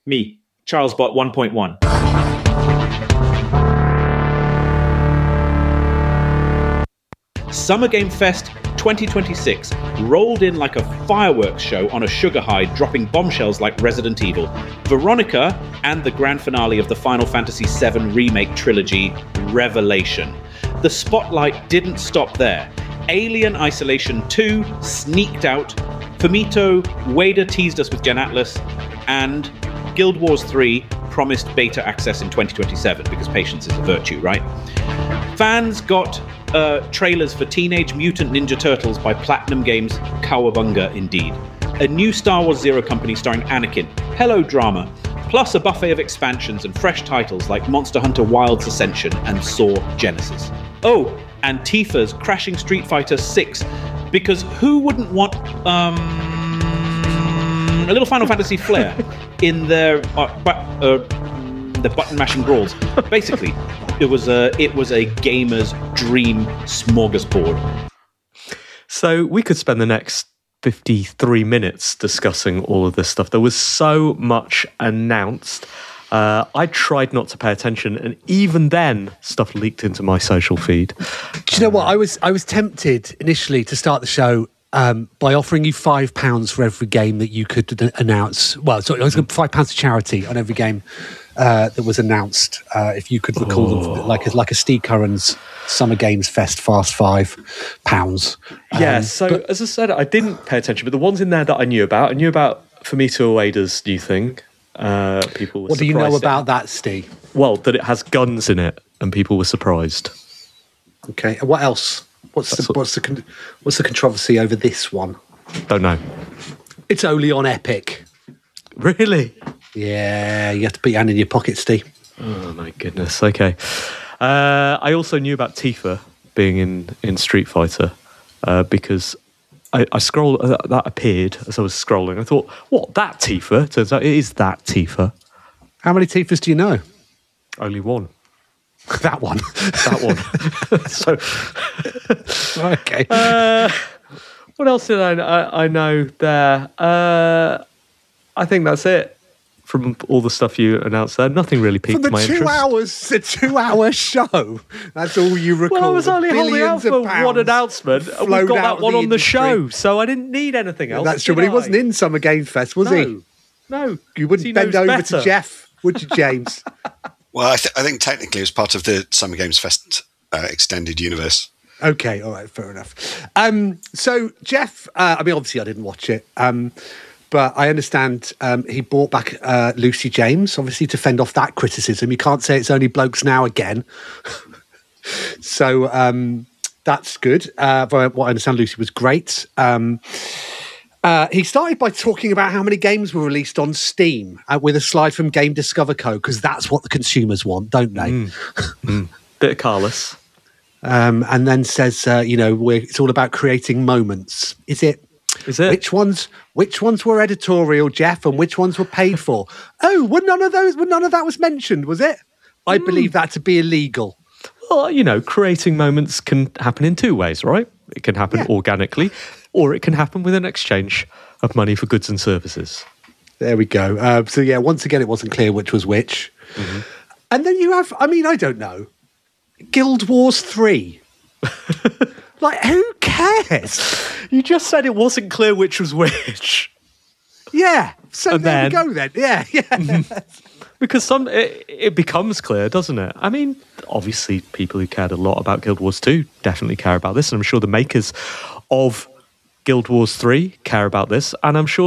Me, CharlesBot 1.1. Summer Game Fest 2026 rolled in like a fireworks show on a sugar high, dropping bombshells like Resident Evil, Veronica, and the grand finale of the Final Fantasy VII Remake trilogy, Revelation. The spotlight didn't stop there. Alien Isolation 2 sneaked out, Fumito Ueda teased us with Gen Atlas, and Guild Wars 3 promised beta access in 2027, because patience is a virtue, right? Fans got trailers for Teenage Mutant Ninja Turtles by Platinum Games' Cowabunga, indeed. A new Star Wars Zero company starring Anakin, Hello Drama, plus a buffet of expansions and fresh titles like Monster Hunter Wilds Ascension and Saw Genesis. Oh, and Tifa's crashing Street Fighter 6, because who wouldn't want a little Final Fantasy flair in their the button mashing brawls? Basically, it was a gamer's dream smorgasbord. So we could spend the next 53 minutes discussing all of this stuff. There was so much announced. I tried not to pay attention, and even then, stuff leaked into my social feed. Do you know what? I was tempted initially to start the show by offering you £5 for every game that you could announce. Well, sorry, I was going to £5 to charity on every game that was announced. If you could recall them, like a Steve Curran's Summer Games Fest Fast £5. Yeah. So as I said, I didn't pay attention, but the ones in there that I knew about Fumito Ueda's new thing. People were what do you know about that, Steve? Well, that it has guns in it, and people were surprised. Okay, and what else? What's the controversy over this one? Don't know. It's only on Epic. Really? Yeah, you have to put your hand in your pocket, Steve. Oh my goodness. Okay. I also knew about Tifa being in Street Fighter because I scrolled. That appeared as I was scrolling. I thought, what, that Tifa? Turns out it is that Tifa. How many Tifas do you know? Only one. That one. That one. So, okay. What else did I know there? I think that's it. From all the stuff you announced there, nothing really piqued my interest. The 2-hour show. That's all you recall. Well, I was only holding out for one announcement, and we've got that one on the show, so I didn't need anything else. That's true, but he wasn't in Summer Games Fest, was he? No. You wouldn't bend over to Jeff, would you, James? Well, I think technically it was part of the Summer Games Fest extended universe. Okay, all right, fair enough. So, Jeff, obviously I didn't watch it, but I understand he brought back Lucy James, obviously to fend off that criticism. You can't say it's only blokes now again. So that's good. From what I understand, Lucy was great. He started by talking about how many games were released on Steam with a slide from Game Discover Code, because that's what the consumers want, don't they? Bit of Carlos. And then says, it's all about creating moments. Is it? Which ones were editorial, Jeff, and which ones were paid for? Oh, none of that was mentioned, was it? I believe that to be illegal. Well, creating moments can happen in two ways, right? It can happen organically, or it can happen with an exchange of money for goods and services. There we go. Once again, it wasn't clear which was which. Mm-hmm. And then you have, I don't know, Guild Wars 3. Like, who cares? You just said it wasn't clear which was which. Yeah. So there we go then. Yeah. Because it becomes clear, doesn't it? I mean, obviously, people who cared a lot about Guild Wars 2 definitely care about this. And I'm sure the makers of Guild Wars 3 care about this. And I'm sure